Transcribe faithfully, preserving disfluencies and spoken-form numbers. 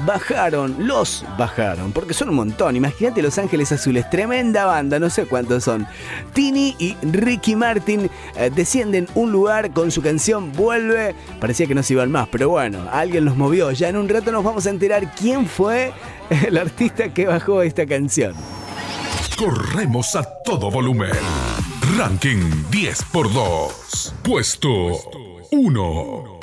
bajaron, los bajaron, porque son un montón. Imagínate Los Ángeles Azules, tremenda banda, no sé cuántos son. Tini y Ricky Martin eh, descienden un lugar con su canción Vuelve. Parecía que no se iban más, pero bueno, alguien los movió. Ya en un rato nos vamos a enterar quién fue el artista que bajó esta canción. Corremos a todo volumen. Ranking diez por dos. Puesto uno.